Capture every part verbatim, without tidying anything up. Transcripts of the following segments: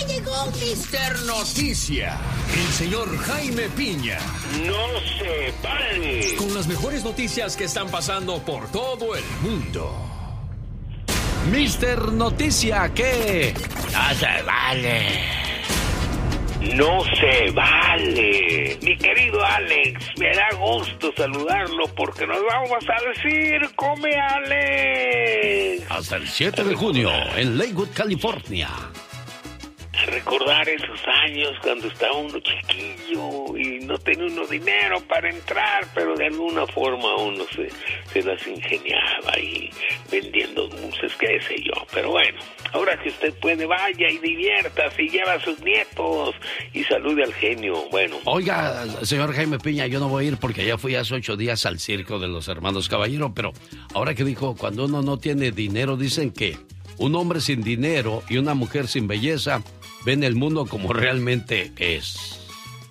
llegó mister Noticia, el señor Jaime Piña. No se vale. Con las mejores noticias que están pasando por todo el mundo. mister Noticia, ¿qué? No se vale. No se vale. Mi querido Alex, me da gusto saludarlo porque nos vamos al circo, mi Alex. Hasta el siete de junio en Lakewood, California. A recordar esos años cuando estaba uno chiquillo y no tenía uno dinero para entrar, pero de alguna forma uno se, se las ingeniaba ahí vendiendo dulces, qué sé yo. Pero bueno, ahora que usted puede, vaya y diviértase y lleva a sus nietos y salude al genio. Bueno. Oiga, señor Jaime Piña, yo no voy a ir porque ya fui hace ocho días al circo de los hermanos Caballero, pero ahora que dijo, cuando uno no tiene dinero, dicen que un hombre sin dinero y una mujer sin belleza ven el mundo como realmente es.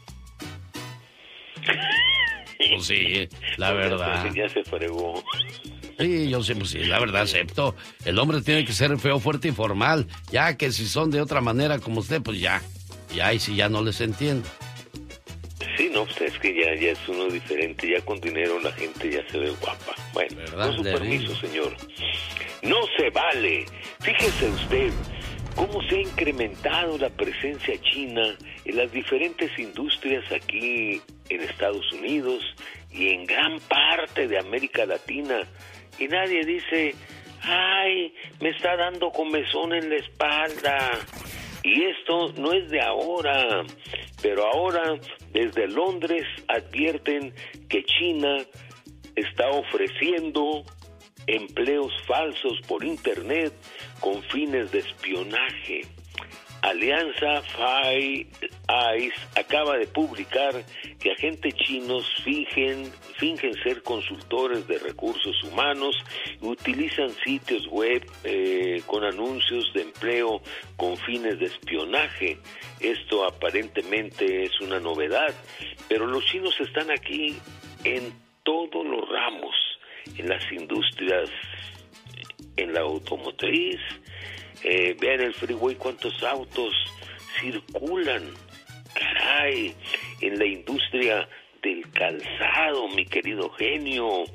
Pues sí, la verdad. Ya se fregó. Sí, yo sí, pues sí, la verdad acepto. El hombre tiene que ser feo, fuerte y formal. Ya que si son de otra manera como usted, pues ya. Ya, y si ya no les entiendo. Sí, no, pues es que ya, ya es uno diferente. Ya con dinero la gente ya se ve guapa. Bueno, ¿verdad? Con su permiso, señor. No se vale. Fíjese usted cómo se ha incrementado la presencia china en las diferentes industrias aquí en Estados Unidos y en gran parte de América Latina. Y nadie dice, ay, me está dando comezón en la espalda. Y esto no es de ahora, pero ahora desde Londres advierten que China está ofreciendo empleos falsos por internet con fines de espionaje. Alianza Five Eyes acaba de publicar que agentes chinos fingen, fingen ser consultores de recursos humanos y utilizan sitios web eh, con anuncios de empleo con fines de espionaje. Esto aparentemente es una novedad, pero los chinos están aquí en todos los ramos, en las industrias, en la automotriz. Eh, vean el freeway cuántos autos circulan, caray, en la industria del calzado, mi querido genio,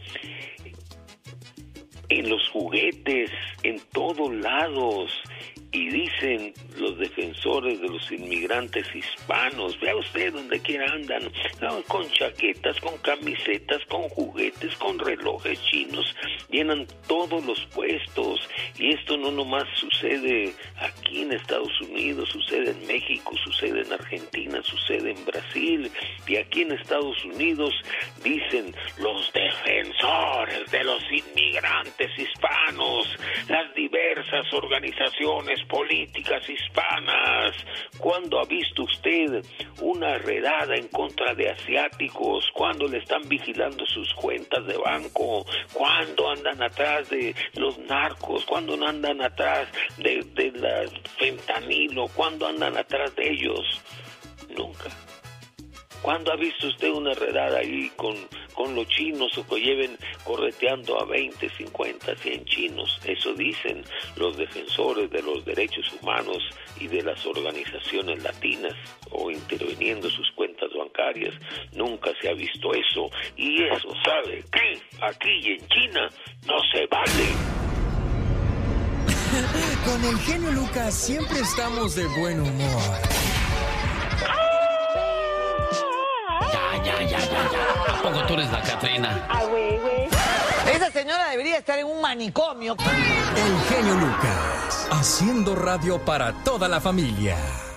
en los juguetes, en todos lados. Y dicen los defensores de los inmigrantes hispanos, vea usted donde quiera andan, ¿no? Con chaquetas, con camisetas, con juguetes, con relojes chinos, llenan todos los puestos. Y esto no nomás sucede aquí en Estados Unidos, sucede en México, sucede en Argentina, sucede en Brasil. Y aquí en Estados Unidos dicen los defensores de los inmigrantes hispanos, las diversas organizaciones políticas hispanas. ¿Cuándo ha visto usted una redada en contra de asiáticos? ¿Cuándo le están vigilando sus cuentas de banco? ¿Cuándo andan atrás de los narcos? ¿Cuándo andan atrás de, de la fentanilo? ¿Cuándo andan atrás de ellos? Nunca. ¿Cuándo ha visto usted una redada ahí con, con los chinos o que lleven correteando a veinte, cincuenta, cien chinos? Eso dicen los defensores de los derechos humanos y de las organizaciones latinas, o interviniendo sus cuentas bancarias. Nunca se ha visto eso, y eso sabe que aquí y en China no se vale. Con el genio Lucas siempre estamos de buen humor. Ya, ya, ya, ya, ya. ¿A poco tú eres la Catrina? Ah, güey, güey. Esa señora debería estar en un manicomio. El genio Lucas, haciendo radio para toda la familia.